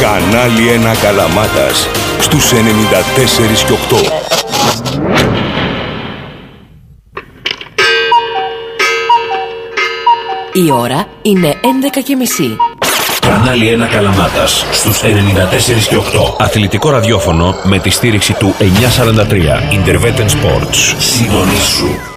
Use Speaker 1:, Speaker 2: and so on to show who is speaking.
Speaker 1: Κανάλι 1 Καλαμάτας στους 94 και 8.
Speaker 2: Η ώρα είναι 11:30.
Speaker 3: Κανάλι 1 Καλαμάτας στους 94 και 8.
Speaker 4: Αθλητικό ραδιόφωνο με τη στήριξη του 943 Intervetten Sports.
Speaker 3: Συντονίσου.